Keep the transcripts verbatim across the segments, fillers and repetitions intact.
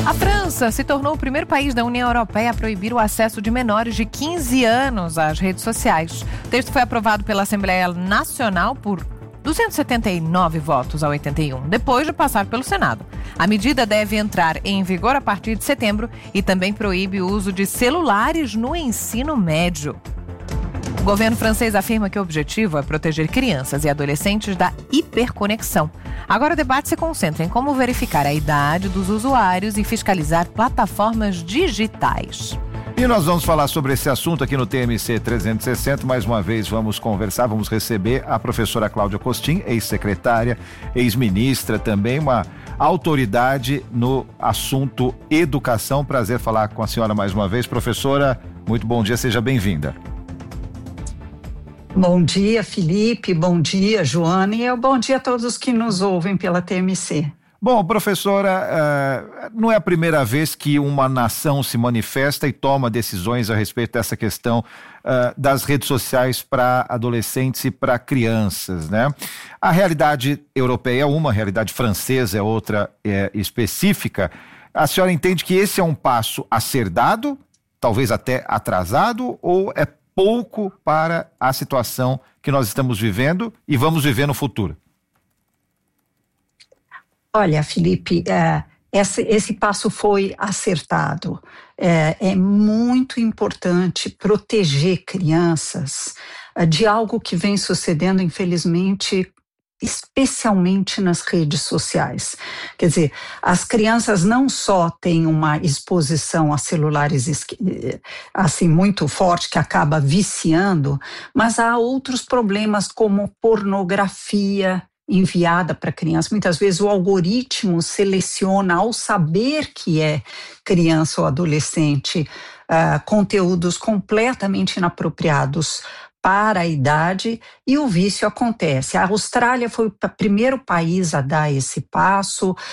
A França se tornou o primeiro país da União Europeia a proibir o acesso de menores de quinze anos às redes sociais. O texto foi aprovado pela Assembleia Nacional por duzentos e setenta e nove votos a oitenta e um, depois de passar pelo Senado. A medida deve entrar em vigor a partir de setembro e também proíbe o uso de celulares no ensino médio. O governo francês afirma que o objetivo é proteger crianças e adolescentes da hiperconexão. Agora o debate se concentra em como verificar a idade dos usuários e fiscalizar plataformas digitais. E nós vamos falar sobre esse assunto aqui no T M C trezentos e sessenta. Mais uma vez vamos conversar, vamos receber a professora Cláudia Costin, ex-secretária, ex-ministra, também uma autoridade no assunto educação. Prazer falar com a senhora mais uma vez. Professora, muito bom dia, seja bem-vinda. Bom dia, Felipe, bom dia, Joana, e bom dia a todos que nos ouvem pela T M C. Bom, professora, uh, não é a primeira vez que uma nação se manifesta e toma decisões a respeito dessa questão uh, das redes sociais para adolescentes e para crianças, né? A realidade europeia é uma, a realidade francesa é outra, é, específica. A senhora entende que esse é um passo a ser dado, talvez até atrasado, ou é pouco para a situação que nós estamos vivendo e vamos viver no futuro? Olha, Felipe, é, esse, esse passo foi acertado. É, é muito importante proteger crianças é, de algo que vem sucedendo, infelizmente, especialmente nas redes sociais. Quer dizer, as crianças não só têm uma exposição a celulares assim muito forte que acaba viciando, mas há outros problemas como pornografia enviada para criança. Muitas vezes o algoritmo seleciona, ao saber que é criança ou adolescente, uh, conteúdos completamente inapropriados para a idade, e o vício acontece. A Austrália foi o primeiro país a dar esse passo, uh,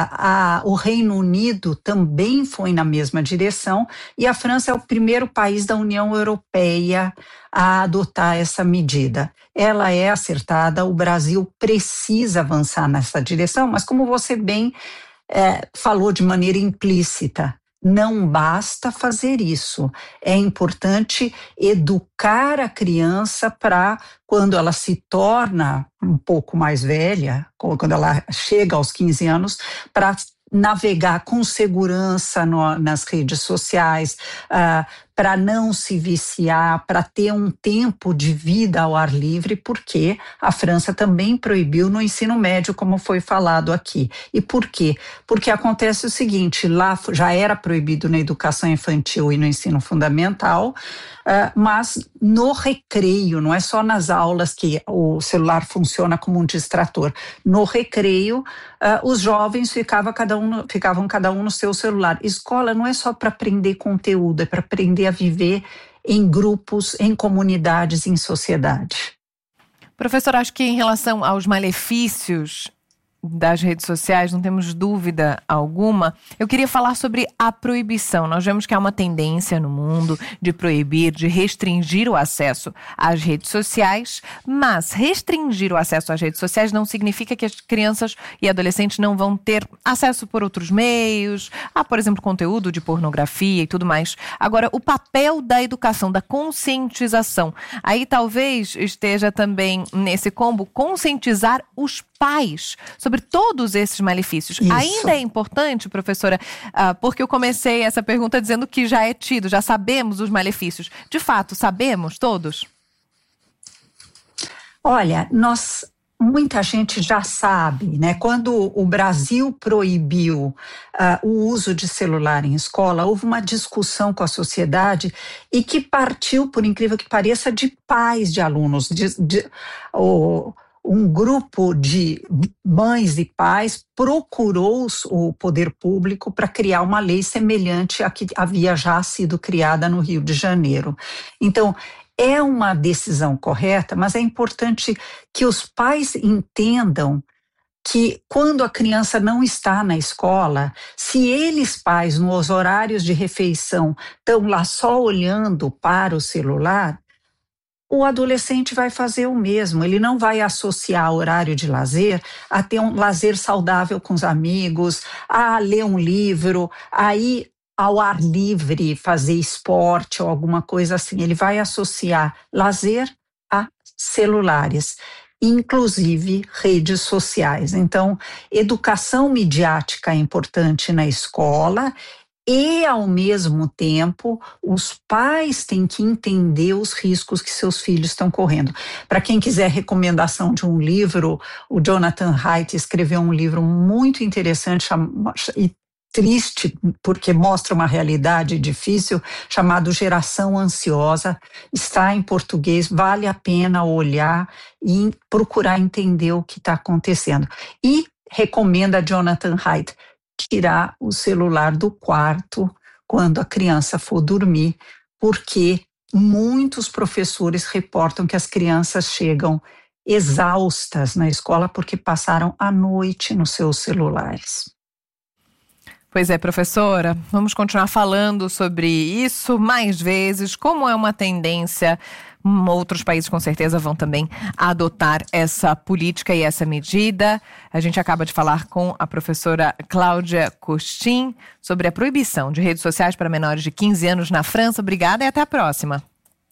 a, o Reino Unido também foi na mesma direção, e a França é o primeiro país da União Europeia a adotar essa medida. Ela é acertada, o Brasil precisa avançar nessa direção, mas como você bem é, falou de maneira implícita, não basta fazer isso. É importante educar a criança para, quando ela se torna um pouco mais velha, quando ela chega aos quinze anos, para navegar com segurança no, nas redes sociais, uh, para não se viciar, para ter um tempo de vida ao ar livre, porque a França também proibiu no ensino médio, como foi falado aqui. E por quê? Porque acontece o seguinte, lá já era proibido na educação infantil e no ensino fundamental, uh, mas no recreio, não é só nas aulas que o celular funciona como um distrator. No recreio, uh, os jovens ficavam cada, um, ficavam cada um no seu celular. Escola não é só para aprender conteúdo, é para aprender a viver em grupos, em comunidades, em sociedade. Professor, acho que em relação aos malefícios das redes sociais, não temos dúvida alguma. Eu queria falar sobre a proibição. Nós vemos que há uma tendência no mundo de proibir, de restringir o acesso às redes sociais, mas restringir o acesso às redes sociais não significa que as crianças e adolescentes não vão ter acesso por outros meios, a, por exemplo, conteúdo de pornografia e tudo mais. Agora, o papel da educação, da conscientização, aí talvez esteja também nesse combo conscientizar os pais sobre todos esses malefícios. Isso. Ainda é importante, professora, uh, porque eu comecei essa pergunta dizendo que já é tido, já sabemos os malefícios. De fato, sabemos todos? Olha, nós... Muita gente já sabe, né? Quando o Brasil proibiu uh, o uso de celular em escola, houve uma discussão com a sociedade e que partiu, por incrível que pareça, de pais de alunos, de, de, oh, um grupo de mães e pais procurou o poder público para criar uma lei semelhante à que havia já sido criada no Rio de Janeiro. Então, é uma decisão correta, mas é importante que os pais entendam que quando a criança não está na escola, se eles pais nos horários de refeição estão lá só olhando para o celular, o adolescente vai fazer o mesmo. Ele não vai associar horário de lazer a ter um lazer saudável com os amigos, a ler um livro, a ir ao ar livre, fazer esporte ou alguma coisa assim. Ele vai associar lazer a celulares, inclusive redes sociais. Então, educação midiática é importante na escola. E, ao mesmo tempo, os pais têm que entender os riscos que seus filhos estão correndo. Para quem quiser recomendação de um livro, o Jonathan Haidt escreveu um livro muito interessante e triste, porque mostra uma realidade difícil, chamado Geração Ansiosa. Está em português, vale a pena olhar e procurar entender o que está acontecendo. E recomenda Jonathan Haidt tirar o celular do quarto quando a criança for dormir, porque muitos professores reportam que as crianças chegam exaustas na escola porque passaram a noite nos seus celulares. Pois é, professora, vamos continuar falando sobre isso mais vezes, como é uma tendência. Outros países com certeza vão também adotar essa política e essa medida. A gente acaba de falar com a professora Cláudia Costin sobre a proibição de redes sociais para menores de quinze anos na França. Obrigada e até a próxima.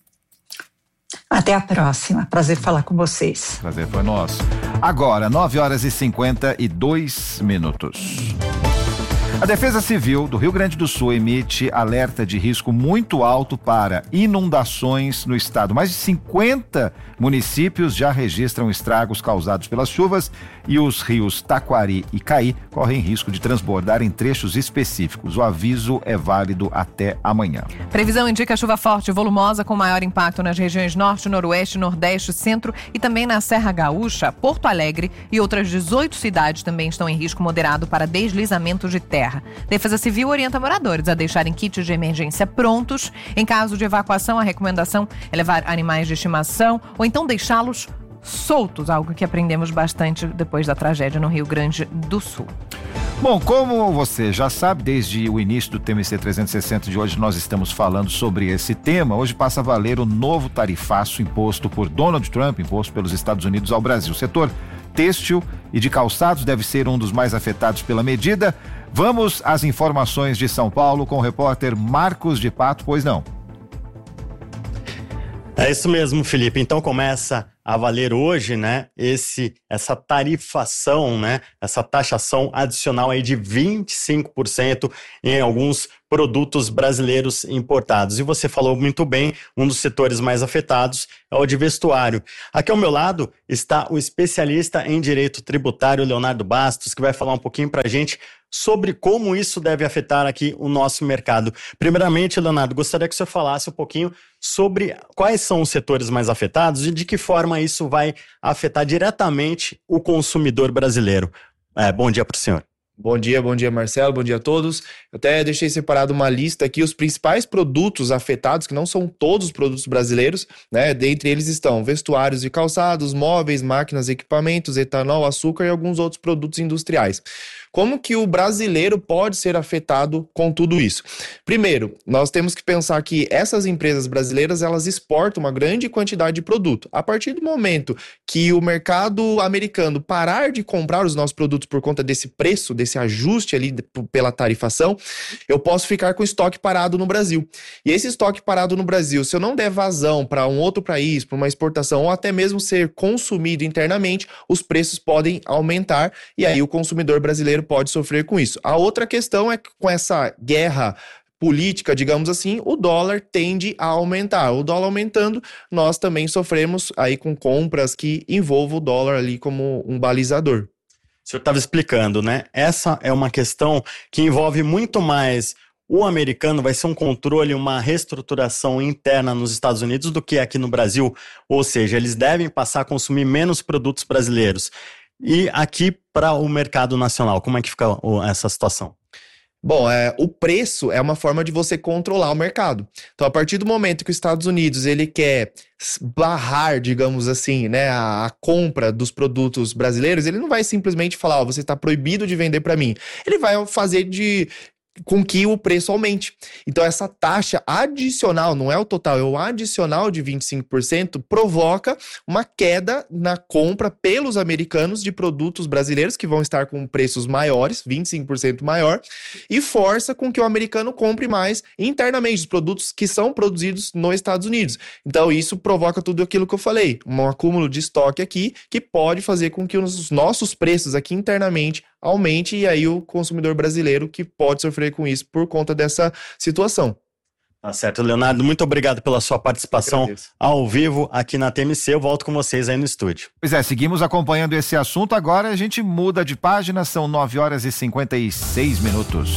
Até a próxima. Prazer falar com vocês. Prazer foi nosso. Agora, nove horas e cinquenta e dois minutos. A Defesa Civil do Rio Grande do Sul emite alerta de risco muito alto para inundações no estado. Mais de cinquenta municípios já registram estragos causados pelas chuvas e os rios Taquari e Caí correm risco de transbordar em trechos específicos. O aviso é válido até amanhã. Previsão indica chuva forte e volumosa com maior impacto nas regiões Norte, Noroeste, Nordeste, Centro e também na Serra Gaúcha, Porto Alegre e outras dezoito cidades também estão em risco moderado para deslizamento de terra. Defesa Civil orienta moradores a deixarem kits de emergência prontos. Em caso de evacuação, a recomendação é levar animais de estimação ou então deixá-los soltos, algo que aprendemos bastante depois da tragédia no Rio Grande do Sul. Bom, como você já sabe, desde o início do T M C trezentos e sessenta de hoje nós estamos falando sobre esse tema. Hoje passa a valer o novo tarifaço imposto por Donald Trump, imposto pelos Estados Unidos ao Brasil. O setor têxtil e de calçados deve ser um dos mais afetados pela medida. Vamos às informações de São Paulo com o repórter Marcos de Pato, pois não? É isso mesmo, Felipe. Então começa a valer hoje, né, esse, essa tarifação, né, essa taxação adicional aí de vinte e cinco por cento em alguns produtos brasileiros importados. E você falou muito bem, um dos setores mais afetados é o de vestuário. Aqui ao meu lado está o especialista em direito tributário, Leonardo Bastos, que vai falar um pouquinho para a gente sobre como isso deve afetar aqui o nosso mercado. Primeiramente, Leonardo, gostaria que o senhor falasse um pouquinho sobre quais são os setores mais afetados e de que forma isso vai afetar diretamente o consumidor brasileiro. É, bom dia para o senhor. Bom dia, bom dia Marcelo, bom dia a todos. Eu até deixei separado uma lista aqui, os principais produtos afetados, que não são todos os produtos brasileiros, né? Dentre eles estão vestuários e calçados, móveis, máquinas, equipamentos, etanol, açúcar e alguns outros produtos industriais. Como que o brasileiro pode ser afetado com tudo isso? Primeiro, nós temos que pensar que essas empresas brasileiras, elas exportam uma grande quantidade de produto. A partir do momento que o mercado americano parar de comprar os nossos produtos por conta desse preço, desse ajuste ali pela tarifação, eu posso ficar com estoque parado no Brasil. E esse estoque parado no Brasil, se eu não der vazão para um outro país, para uma exportação, ou até mesmo ser consumido internamente, os preços podem aumentar e aí o consumidor brasileiro pode sofrer com isso. A outra questão é que com essa guerra política, digamos assim, o dólar tende a aumentar. O dólar aumentando, nós também sofremos aí com compras que envolvam o dólar ali como um balizador. O senhor estava explicando, né? Essa é uma questão que envolve muito mais o americano, vai ser um controle, uma reestruturação interna nos Estados Unidos do que aqui no Brasil, ou seja, eles devem passar a consumir menos produtos brasileiros. E aqui para o mercado nacional, como é que fica essa situação? Bom, é, o preço é uma forma de você controlar o mercado. Então, a partir do momento que os Estados Unidos ele quer barrar, digamos assim, né, a, a compra dos produtos brasileiros, ele não vai simplesmente falar, ó, você está proibido de vender para mim. Ele vai fazer de com que o preço aumente. Então essa taxa adicional, não é o total, é o adicional de vinte e cinco por cento, provoca uma queda na compra pelos americanos de produtos brasileiros que vão estar com preços maiores, vinte e cinco por cento maior, e força com que o americano compre mais internamente os produtos que são produzidos nos Estados Unidos. Então isso provoca tudo aquilo que eu falei, um acúmulo de estoque aqui que pode fazer com que os nossos preços aqui internamente aumente, e aí o consumidor brasileiro que pode sofrer com isso por conta dessa situação. Tá certo, Leonardo, muito obrigado pela sua participação ao vivo aqui na T M C. Eu volto com vocês aí no estúdio. Pois é, seguimos acompanhando esse assunto. Agora a gente muda de página, são nove horas e cinquenta e seis minutos.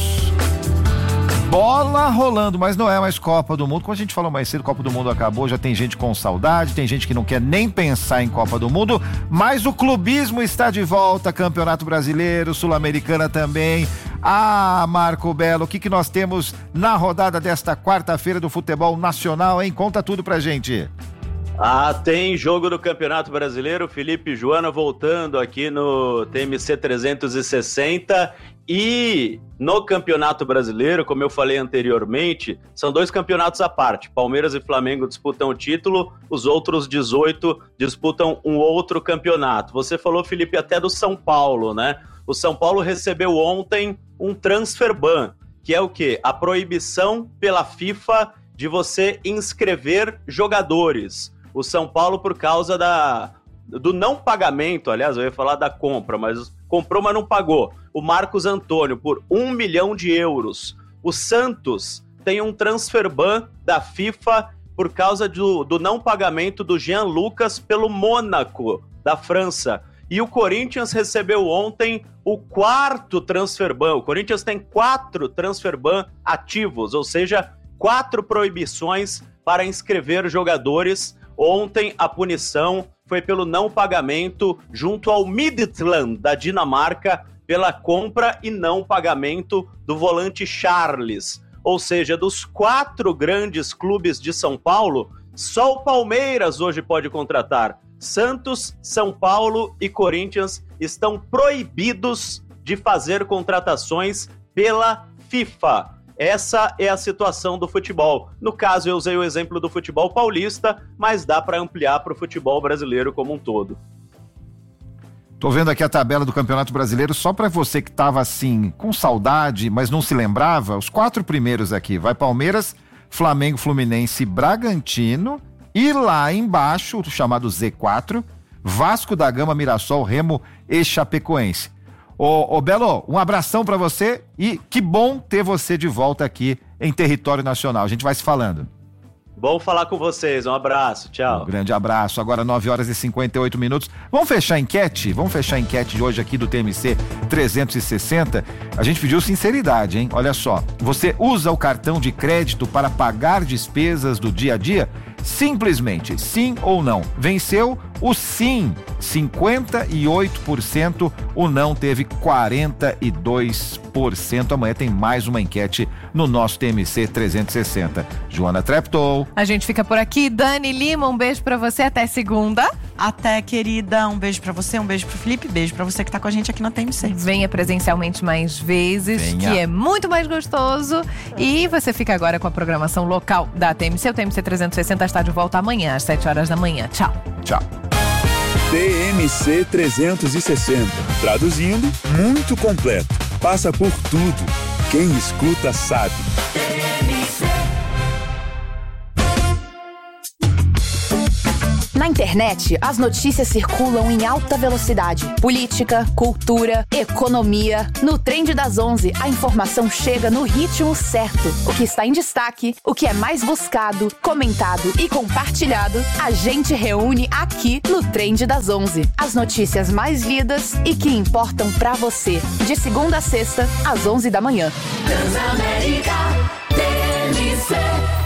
Bola rolando, mas não é mais Copa do Mundo. Como a gente falou mais cedo, Copa do Mundo acabou, já tem gente com saudade, tem gente que não quer nem pensar em Copa do Mundo, mas o clubismo está de volta, Campeonato Brasileiro, Sul-Americana também. Ah, Marco Belo, o que, que nós temos na rodada desta quarta-feira do futebol nacional, hein? Conta tudo pra gente. Ah, tem jogo do Campeonato Brasileiro, Felipe e Joana voltando aqui no T M C trezentos e sessenta, e no Campeonato Brasileiro, como eu falei anteriormente, são dois campeonatos à parte. Palmeiras e Flamengo disputam o título, os outros dezoito disputam um outro campeonato. Você falou, Felipe, até do São Paulo, né? O São Paulo recebeu ontem um transfer ban, que é o quê? A proibição pela FIFA de você inscrever jogadores. O São Paulo, por causa da, do não pagamento, aliás, eu ia falar da compra, mas comprou, mas não pagou. O Marcos Antônio, por um milhão de euros. O Santos tem um transfer ban da FIFA por causa do, do não pagamento do Jean Lucas pelo Mônaco, da França. E o Corinthians recebeu ontem o quarto transfer ban. O Corinthians tem quatro transfer ban ativos, ou seja, quatro proibições para inscrever jogadores. Ontem a punição foi pelo não pagamento junto ao Midtjylland da Dinamarca pela compra e não pagamento do volante Charles. Ou seja, dos quatro grandes clubes de São Paulo, só o Palmeiras hoje pode contratar. Santos, São Paulo e Corinthians estão proibidos de fazer contratações pela FIFA. Essa é a situação do futebol. No caso, eu usei o exemplo do futebol paulista, mas dá para ampliar para o futebol brasileiro como um todo. Tô vendo aqui a tabela do Campeonato Brasileiro, só para você que tava assim, com saudade, mas não se lembrava, os quatro primeiros aqui, vai Palmeiras, Flamengo, Fluminense, Bragantino, e lá embaixo, o chamado Z quatro, Vasco da Gama, Mirassol, Remo e Chapecoense. Ô, ô Belo, um abração para você e que bom ter você de volta aqui em território nacional. A gente vai se falando. Bom falar com vocês, um abraço, tchau. Um grande abraço, agora nove horas e cinquenta e oito minutos. Vamos fechar a enquete? Vamos fechar a enquete de hoje aqui do T M C trezentos e sessenta. A gente pediu sinceridade, hein? Olha só, você usa o cartão de crédito para pagar despesas do dia a dia? Simplesmente, sim ou não? Venceu o sim, cinquenta e oito por cento, o não teve quarenta e dois por cento. Amanhã tem mais uma enquete no nosso T M C trezentos e sessenta. Joana Treptow. A gente fica por aqui. Dani Lima, um beijo pra você, até segunda. Até, querida, um beijo pra você, um beijo pro Felipe, beijo pra você que tá com a gente aqui na T M C. Venha presencialmente mais vezes, Venha. que é muito mais gostoso. E você fica agora com a programação local da T M C. O T M C trezentos e sessenta está de volta amanhã, às sete horas da manhã. Tchau. Tchau. T M C trezentos e sessenta. Traduzindo, muito completo. Passa por tudo. Quem escuta sabe. Na internet, as notícias circulam em alta velocidade. Política, cultura, economia. No Trend das onze, a informação chega no ritmo certo. O que está em destaque, o que é mais buscado, comentado e compartilhado, a gente reúne aqui no Trend das onze. As notícias mais lidas e que importam pra você. De segunda a sexta, às onze da manhã. Transamérica T M C.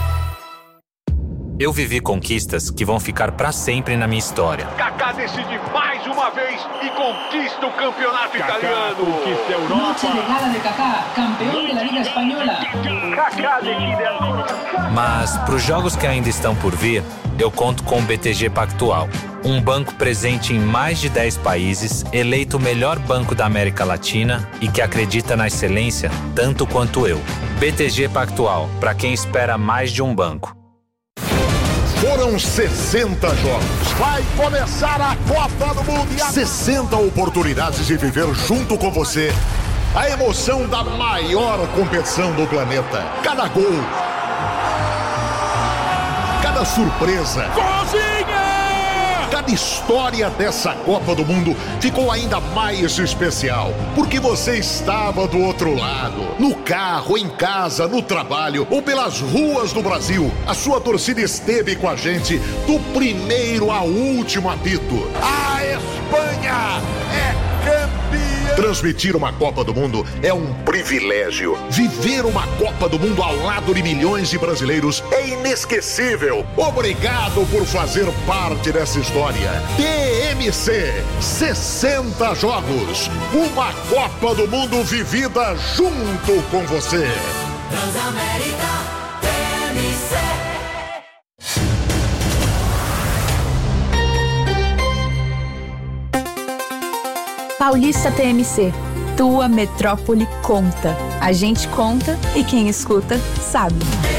Eu vivi conquistas que vão ficar pra sempre na minha história. Kaká decide mais uma vez e conquista o campeonato Kaká italiano. Conquista a Europa. Noche de gala de Kaká, campeão da Liga Espanhola. Kaká decide ancora. Mas para os jogos que ainda estão por vir, eu conto com o B T G Pactual, um banco presente em mais de dez países, eleito o melhor banco da América Latina e que acredita na excelência tanto quanto eu. B T G Pactual, para quem espera mais de um banco. Foram sessenta jogos. Vai começar a Copa do Mundo. sessenta oportunidades de viver junto com você a emoção da maior competição do planeta. Cada gol, cada surpresa, cozinha! Cada história dessa Copa do Mundo ficou ainda mais especial, porque você estava do outro lado, no carro, em casa, no trabalho ou pelas ruas do Brasil. A sua torcida esteve com a gente do primeiro ao último apito. A Espanha é campeã! Transmitir uma Copa do Mundo é um privilégio. Viver uma Copa do Mundo ao lado de milhões de brasileiros é inesquecível. Obrigado por fazer parte dessa história. T M C, sessenta jogos. Uma Copa do Mundo vivida junto com você. Transamérica T M C. Paulista T M C, tua metrópole conta. A gente conta e quem escuta sabe.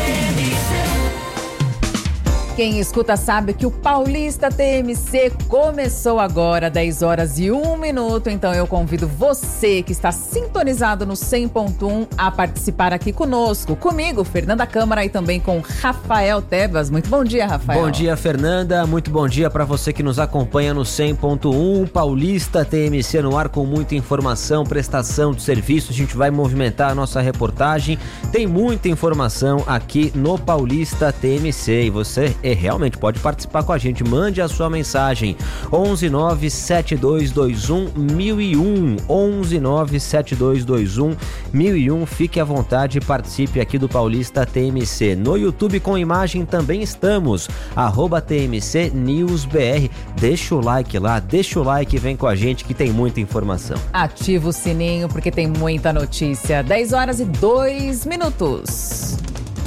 Quem escuta sabe que o Paulista T M C começou agora, dez horas e um minuto. Então eu convido você que está sintonizado no cem ponto um a participar aqui conosco. Comigo, Fernanda Câmara, e também com Rafael Tebas. Muito bom dia, Rafael. Bom dia, Fernanda. Muito bom dia para você que nos acompanha no cem ponto um. Paulista T M C no ar com muita informação, prestação de serviço. A gente vai movimentar a nossa reportagem. Tem muita informação aqui no Paulista T M C e você é, realmente pode participar com a gente. Mande a sua mensagem onze nove sete dois dois um mil e um onze nove sete dois dois um mil e um. Fique à vontade e participe aqui do Paulista T M C. No YouTube com imagem também estamos, arroba T M C News B R. Deixa o like lá, deixa o like e vem com a gente que tem muita informação. Ativa o sininho porque tem muita notícia. dez horas e dois minutos.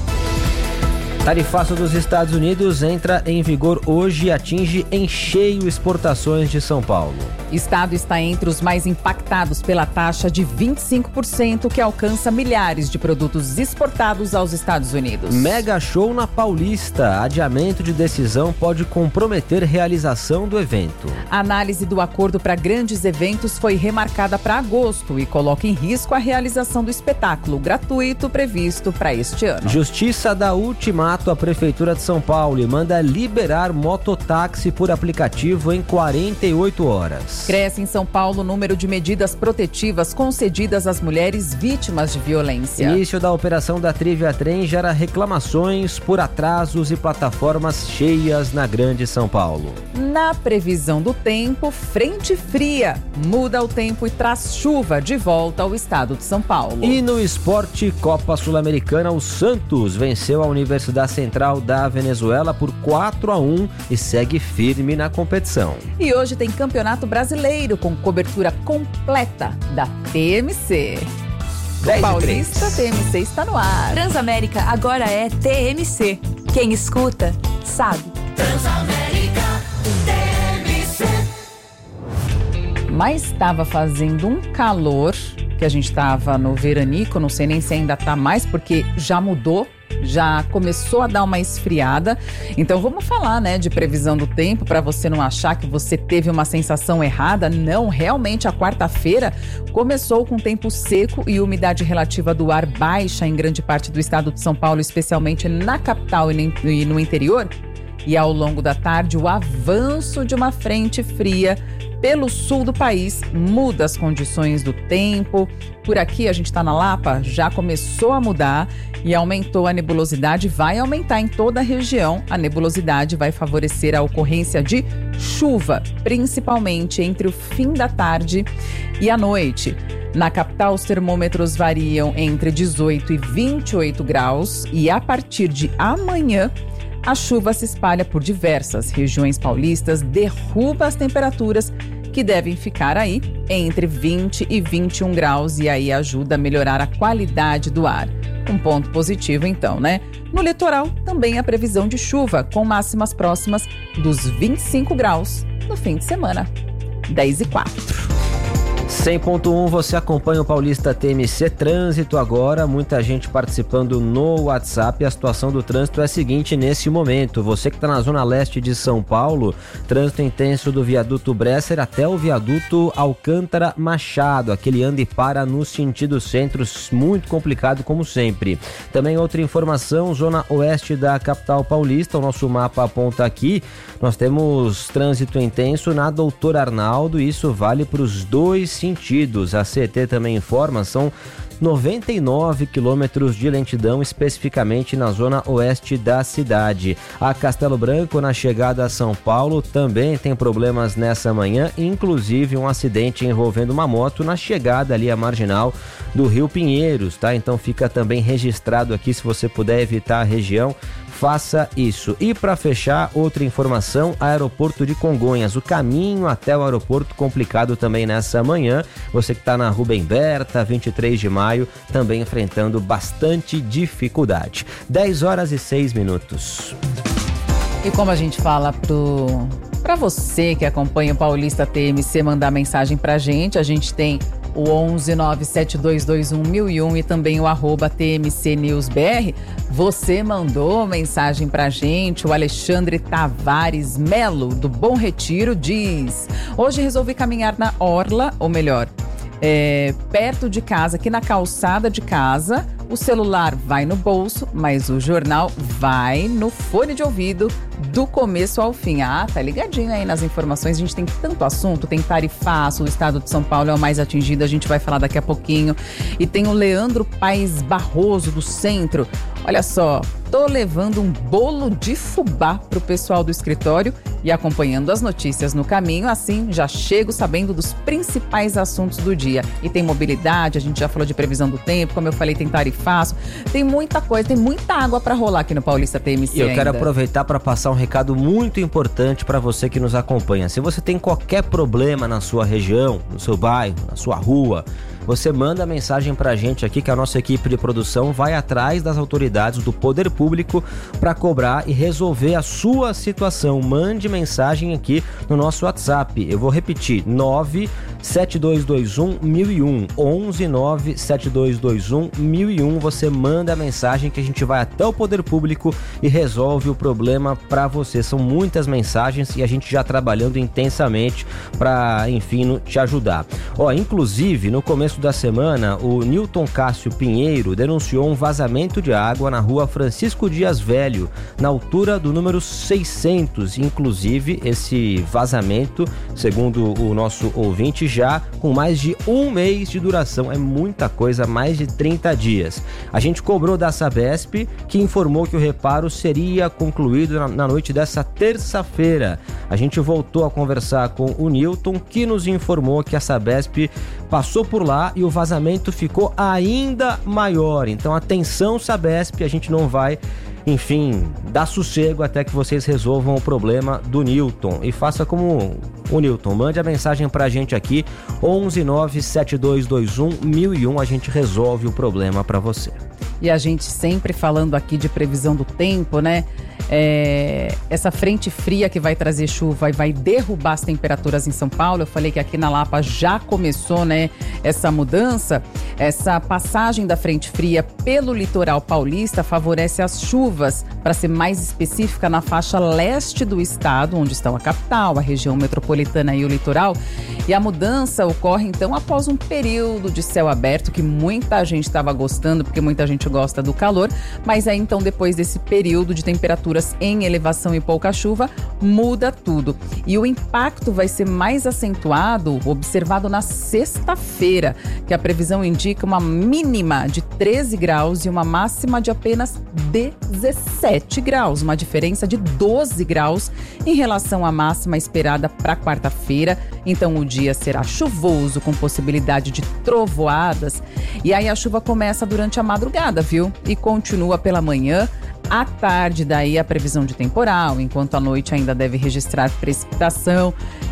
Tarifaço dos Estados Unidos entra em vigor hoje e atinge em cheio exportações de São Paulo. Estado está entre os mais impactados pela taxa de vinte e cinco por cento que alcança milhares de produtos exportados aos Estados Unidos. Mega show na Paulista. Adiamento de decisão pode comprometer realização do evento. A análise do acordo para grandes eventos foi remarcada para agosto e coloca em risco a realização do espetáculo gratuito previsto para este ano. Justiça dá ultimato à Prefeitura de São Paulo e manda liberar mototáxi por aplicativo em quarenta e oito horas. Cresce em São Paulo o número de medidas protetivas concedidas às mulheres vítimas de violência. Início da operação da Trivia Trem gera reclamações por atrasos e plataformas cheias na Grande São Paulo. Na previsão do tempo, frente fria muda o tempo e traz chuva de volta ao estado de São Paulo. E no esporte Copa Sul-Americana, o Santos venceu a Universidade Central da Venezuela por quatro a um e segue firme na competição. E hoje tem Campeonato Brasileiro com cobertura completa da T M C. O Paulista T M C está no ar. Transamérica agora é T M C. Quem escuta, sabe. Transamérica T M C. Mas estava fazendo um calor, que a gente estava no veranico, não sei nem se ainda está mais, porque já mudou. Já começou a dar uma esfriada. Então vamos falar, né, de previsão do tempo para você não achar que você teve uma sensação errada. Não, realmente a quarta-feira começou com tempo seco e umidade relativa do ar baixa em grande parte do estado de São Paulo, especialmente na capital e no interior. E ao longo da tarde, o avanço de uma frente fria pelo sul do país muda as condições do tempo. Por aqui, a gente está na Lapa, já começou a mudar e aumentou a nebulosidade, vai aumentar em toda a região. A nebulosidade vai favorecer a ocorrência de chuva, principalmente entre o fim da tarde e a noite. Na capital, os termômetros variam entre dezoito e vinte e oito graus e a partir de amanhã, a chuva se espalha por diversas regiões paulistas, derruba as temperaturas que devem ficar aí entre vinte e vinte e um graus e aí ajuda a melhorar a qualidade do ar. Um ponto positivo, então, né? No litoral, também a previsão de chuva, com máximas próximas dos vinte e cinco graus no fim de semana. dez e quatro. cem ponto um, você acompanha o Paulista T M C Trânsito agora, muita gente participando no WhatsApp. A situação do trânsito é a seguinte nesse momento: você que está na zona leste de São Paulo, trânsito intenso do viaduto Bresser até o viaduto Alcântara Machado, aquele anda e para no sentido centro, muito complicado como sempre. Também outra informação, zona oeste da capital paulista, o nosso mapa aponta aqui, nós temos trânsito intenso na Doutor Arnaldo, isso vale para os dois sentidos. A C T também informa, são noventa e nove quilômetros de lentidão, especificamente na zona oeste da cidade. A Castelo Branco, na chegada a São Paulo, também tem problemas nessa manhã, inclusive um acidente envolvendo uma moto na chegada ali à marginal do Rio Pinheiros, tá? Então fica também registrado aqui, se você puder evitar a região, faça isso. E para fechar, outra informação, aeroporto de Congonhas, o caminho até o aeroporto complicado também nessa manhã. Você que está na Rubem Berta, vinte e três de maio, também enfrentando bastante dificuldade. dez horas e seis minutos. E como a gente fala pro para você que acompanha o Paulista T M C mandar mensagem pra gente, a gente tem o onze nove sete dois dois um mil e um e também o arroba T M C News B R. Você mandou mensagem pra gente, o Alexandre Tavares Melo, do Bom Retiro, diz: hoje resolvi caminhar na orla, ou melhor, é, perto de casa, aqui na calçada de casa. O celular vai no bolso, mas o jornal vai no fone de ouvido do começo ao fim. Ah, tá ligadinho aí nas informações. A gente tem tanto assunto, tem tarifaço, o estado de São Paulo é o mais atingido, a gente vai falar daqui a pouquinho. E tem o Leandro Paes Barroso, do Centro. Olha só, tô levando um bolo de fubá pro pessoal do escritório e acompanhando as notícias no caminho, assim já chego sabendo dos principais assuntos do dia. E tem mobilidade, a gente já falou de previsão do tempo, como eu falei, tem tarifaço, tem muita coisa, tem muita água para rolar aqui no Paulista T M C. E eu ainda quero aproveitar para passar um recado muito importante para você que nos acompanha. Se você tem qualquer problema na sua região, no seu bairro, na sua rua, você manda mensagem pra gente aqui, que a nossa equipe de produção vai atrás das autoridades do poder público para cobrar e resolver a sua situação. Mande mensagem aqui no nosso WhatsApp. Eu vou repetir: nove sete dois dois um mil e um, onze nove sete dois dois um mil e um. Você manda a mensagem que a gente vai até o poder público e resolve o problema para você. São muitas mensagens e a gente já trabalhando intensamente para, enfim, te ajudar. Ó, inclusive, no começo da semana, o Newton Cássio Pinheiro denunciou um vazamento de água na rua Francisco Dias Velho, na altura do número seiscentos. Inclusive, esse vazamento, segundo o nosso ouvinte, já com mais de um mês de duração. É muita coisa, mais de trinta dias. A gente cobrou da Sabesp, que informou que o reparo seria concluído na, na noite dessa terça-feira. A gente voltou a conversar com o Newton, que nos informou que a Sabesp passou por lá e o vazamento ficou ainda maior. Então, atenção, Sabesp, a gente não vai, enfim, dar sossego até que vocês resolvam o problema do Newton. E faça como o Newton, mande a mensagem pra gente aqui, onze nove sete dois dois um mil e um, a gente resolve o problema pra você. E a gente sempre falando aqui de previsão do tempo, né? É, essa frente fria que vai trazer chuva e vai derrubar as temperaturas em São Paulo. Eu falei que aqui na Lapa já começou, né, essa mudança. Essa passagem da frente fria pelo litoral paulista favorece as chuvas, para ser mais específica, na faixa leste do estado, onde estão a capital, a região metropolitana e o litoral. E a mudança ocorre então após um período de céu aberto que muita gente estava gostando, porque muita gente gosta do calor, mas aí então depois desse período de temperaturas em elevação e pouca chuva, muda tudo. E o impacto vai ser mais acentuado, observado na sexta-feira, que a previsão indica uma mínima de treze graus e uma máxima de apenas dezessete graus, uma diferença de doze graus em relação à máxima esperada para quarta-feira. Então o dia será chuvoso, com possibilidade de trovoadas, e aí a chuva começa durante a madrugada, viu? E continua pela manhã. À tarde, daí a previsão de temporal, enquanto à noite ainda deve registrar precipitação.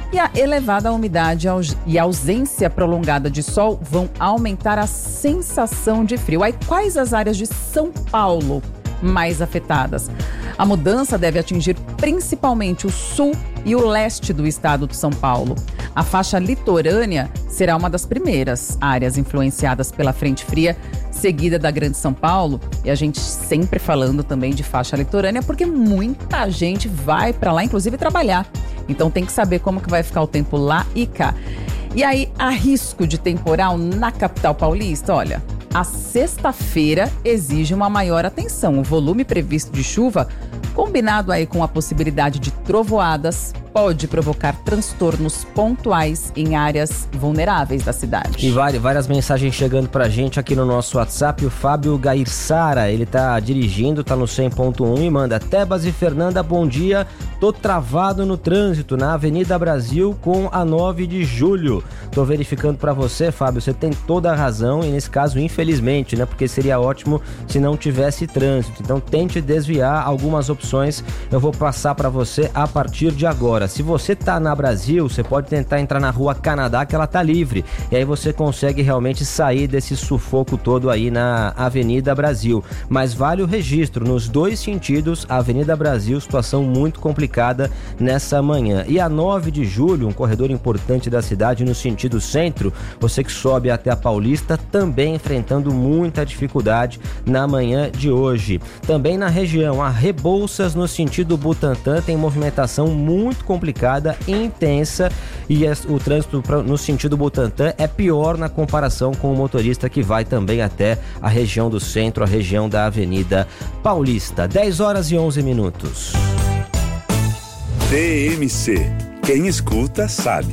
E a elevada umidade e a ausência prolongada de sol vão aumentar a sensação de frio. Aí, quais as áreas de São Paulo mais afetadas? A mudança deve atingir principalmente o sul e o leste do estado de São Paulo. A faixa litorânea será uma das primeiras áreas influenciadas pela frente fria, seguida da Grande São Paulo. E a gente sempre falando também de faixa litorânea, porque muita gente vai para lá, inclusive trabalhar. Então tem que saber como que vai ficar o tempo lá e cá. E aí, há risco de temporal na capital paulista? Olha, a sexta-feira exige uma maior atenção. O volume previsto de chuva, combinado aí com a possibilidade de trovoadas, pode provocar transtornos pontuais em áreas vulneráveis da cidade. E várias, várias mensagens chegando pra gente aqui no nosso WhatsApp. O Fábio Gairçara, ele tá dirigindo, tá no cem ponto um e manda: Tebas e Fernanda, bom dia. Tô travado no trânsito na Avenida Brasil com a nove de julho. Tô verificando pra você, Fábio, você tem toda a razão, e nesse caso, infelizmente, né? Porque seria ótimo se não tivesse trânsito. Então tente desviar. Algumas opções eu vou passar pra você a partir de agora. Se você tá na Brasil, você pode tentar entrar na Rua Canadá, que ela tá livre. E aí você consegue realmente sair desse sufoco todo aí na Avenida Brasil. Mas vale o registro, nos dois sentidos, a Avenida Brasil, situação muito complicada nessa manhã. E a nove de julho, um corredor importante da cidade no sentido centro, você que sobe até a Paulista, também enfrentando muita dificuldade na manhã de hoje. Também na região, a Rebouças, no sentido Butantã, tem movimentação muito complicada e intensa, e o trânsito no sentido Butantã é pior na comparação com o motorista que vai também até a região do centro, a região da Avenida Paulista. dez horas e onze minutos. T M C. Quem escuta sabe.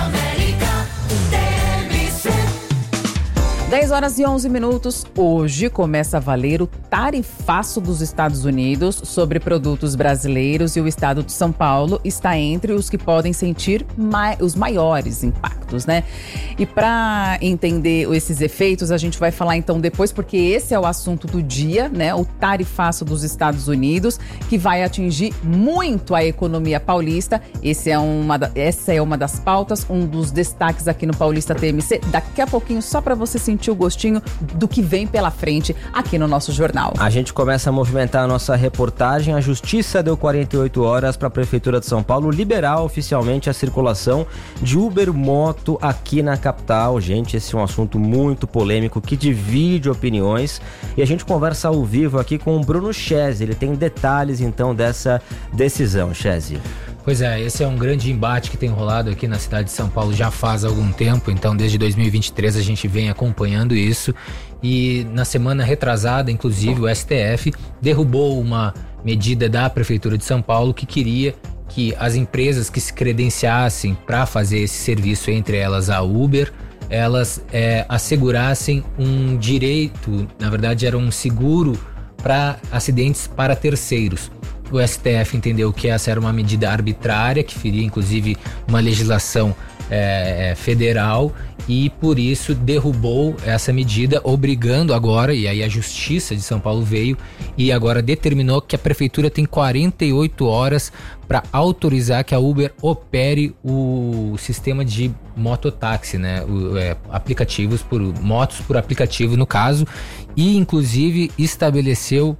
dez horas e onze minutos. Hoje começa a valer o tarifaço dos Estados Unidos sobre produtos brasileiros, e o estado de São Paulo está entre os que podem sentir mai- os maiores impactos, né? E para entender esses efeitos, a gente vai falar então depois, porque esse é o assunto do dia, né? O tarifaço dos Estados Unidos, que vai atingir muito a economia paulista. Esse é uma da, essa é uma das pautas, um dos destaques aqui no Paulista T M C. Daqui a pouquinho, só para você sentir o gostinho do que vem pela frente aqui no nosso jornal. A gente começa a movimentar a nossa reportagem. A Justiça deu quarenta e oito horas para a Prefeitura de São Paulo liberar oficialmente a circulação de Uber Moto aqui na capital. Gente, esse é um assunto muito polêmico que divide opiniões, e a gente conversa ao vivo aqui com o Bruno Chesi. Ele tem detalhes então dessa decisão. Chesi. Pois é, esse é um grande embate que tem rolado aqui na cidade de São Paulo já faz algum tempo. Então, desde dois mil e vinte e três a gente vem acompanhando isso, e na semana retrasada, inclusive, o S T F derrubou uma medida da Prefeitura de São Paulo que queria que as empresas que se credenciassem para fazer esse serviço, entre elas a Uber, elas é, assegurassem um direito, na verdade era um seguro para acidentes para terceiros. O S T F entendeu que essa era uma medida arbitrária, que feria inclusive uma legislação é, federal, e por isso derrubou essa medida, obrigando agora, e aí a Justiça de São Paulo veio e agora determinou que a Prefeitura tem quarenta e oito horas para autorizar que a Uber opere o sistema de mototáxi, né? O, é, aplicativos por motos por aplicativo no caso, e inclusive estabeleceu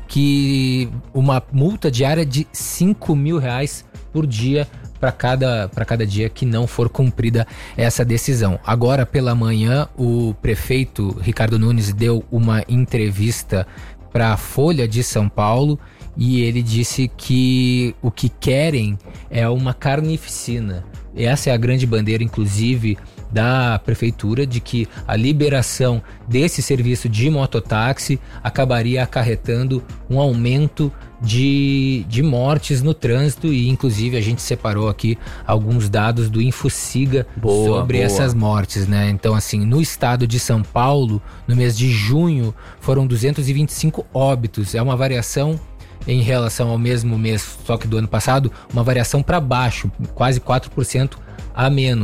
que uma multa diária de cinco mil reais por dia para cada, para cada dia que não for cumprida essa decisão. Agora pela manhã, o prefeito Ricardo Nunes deu uma entrevista para a Folha de São Paulo, e ele disse que o que querem é uma carnificina. Essa é a grande bandeira, inclusive, da prefeitura, de que a liberação desse serviço de mototáxi acabaria acarretando um aumento de, de mortes no trânsito, e inclusive a gente separou aqui alguns dados do InfoSiga boa, sobre boa. essas mortes, né? Então, assim, no estado de São Paulo, no mês de junho, foram duzentos e vinte e cinco óbitos. É uma variação em relação ao mesmo mês, só que do ano passado, uma variação para baixo, quase quatro por cento a menos.